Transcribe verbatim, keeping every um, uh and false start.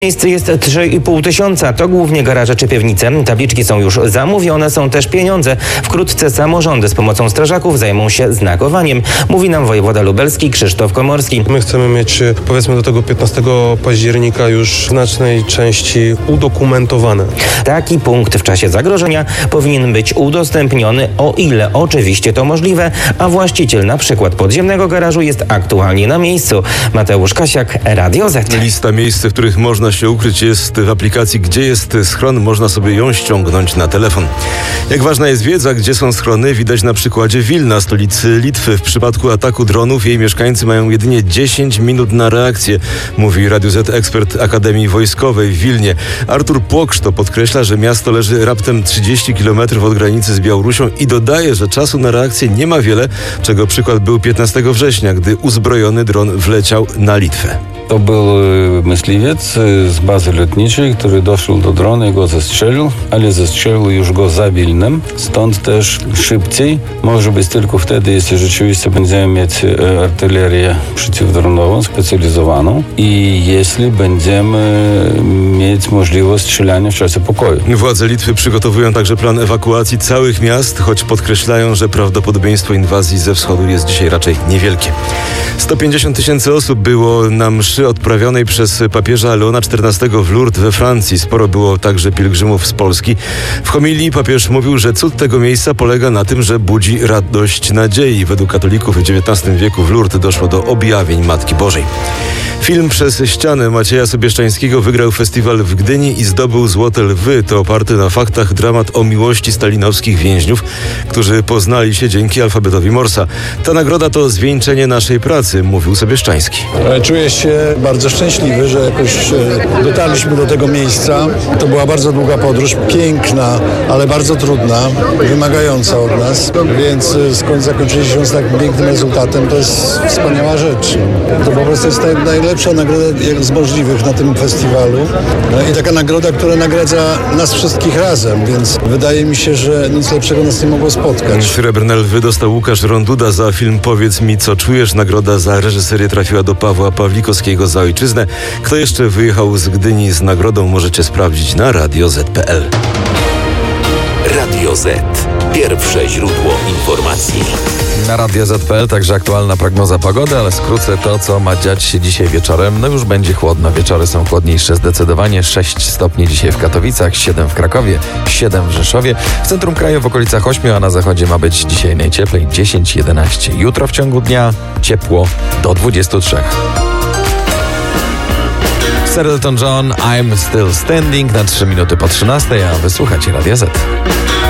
Miejsc jest trzy i pół tysiąca, to głównie garaże czy piwnice. Tabliczki są już zamówione, są też pieniądze. Wkrótce samorządy z pomocą strażaków zajmą się znakowaniem, mówi nam wojewoda lubelski Krzysztof Komorski. My chcemy mieć, powiedzmy, do tego piętnastego października już w znacznej części udokumentowane. Taki punkt w czasie zagrożenia powinien być udostępniony, o ile oczywiście to możliwe, a właściciel na przykład podziemnego garażu jest aktualnie na miejscu. Mateusz Kasiak, Radio Z. Lista miejsc, w których można się ukryć, jest w aplikacji Gdzie jest schron. Można sobie ją ściągnąć na telefon. Jak ważna jest wiedza, gdzie są schrony, widać na przykładzie Wilna, stolicy Litwy. W przypadku ataku dronów jej mieszkańcy mają jedynie dziesięć minut na reakcję, mówi Radio Z ekspert Akademii Wojskowej w Wilnie. Artur Płokszto podkreśla, że miasto leży raptem trzydzieści kilometrów od granicy z Białorusią i dodaje, że czasu na reakcję nie ma wiele, czego przykład był piętnastego września, gdy uzbrojony dron wleciał na Litwę. To był myśliwiec z bazy lotniczej, który doszedł do drona i go zastrzelił, ale zastrzelił już go za Wilnem. Stąd też szybciej może być tylko wtedy, jeśli rzeczywiście będziemy mieć artylerię przeciwdronową, specjalizowaną i jeśli będziemy mieć możliwość strzelania w czasie pokoju. Władze Litwy przygotowują także plan ewakuacji całych miast, choć podkreślają, że prawdopodobieństwo inwazji ze wschodu jest dzisiaj raczej niewielkie. sto pięćdziesiąt tysięcy osób było na mszy odprawionej przez papieża Leona czternastego w Lourdes we Francji. Sporo było także pielgrzymów z Polski. W homilii papież mówił, że cud tego miejsca polega na tym, że budzi radość nadziei. Według katolików w dziewiętnastym wieku w Lourdes doszło do objawień Matki Bożej. Film Przez ścianę Macieja Sobieszczańskiego wygrał festiwal w Gdyni i zdobył Złote Lwy. To oparty na faktach dramat o miłości stalinowskich więźniów, którzy poznali się dzięki alfabetowi Morsa. Ta nagroda to zwieńczenie naszej pracy, mówił Sobieszczański. Czuję się bardzo szczęśliwy, że jakoś dotarliśmy do tego miejsca. To była bardzo długa podróż, piękna, ale bardzo trudna, wymagająca od nas, więc skąd zakończyliśmy się z tak pięknym rezultatem, to jest wspaniała rzecz. To po prostu jest najlepsza nagroda z możliwych na tym festiwalu i taka nagroda, która nagradza nas wszystkich razem, więc wydaje mi się, że nic lepszego nas nie mogło spotkać. Srebrne Lwy dostał Łukasz Ronduda za film Powiedz mi, co czujesz. Nagroda za reżyserię trafiła do Pawła Pawlikowskiego za Ojczyznę. Kto jeszcze wyjechał z Gdyni z nagrodą, możecie sprawdzić na radio zet kropka pe el. Radio Z. Pierwsze źródło informacji. Na radio zet kropka pe el także aktualna prognoza pogody, ale skrócę to, co ma dziać się dzisiaj wieczorem. No już będzie chłodno, wieczory są chłodniejsze zdecydowanie. sześć stopni dzisiaj w Katowicach, siedem w Krakowie, siedem w Rzeszowie. W centrum kraju w okolicach ośmiu, a na zachodzie ma być dzisiaj najcieplej dziesięć jedenaście. Jutro w ciągu dnia ciepło do dwudziestu trzech. Sir Elton John, I'm Still Standing na trzy minuty po trzynastej, a wysłuchacie Radia Z.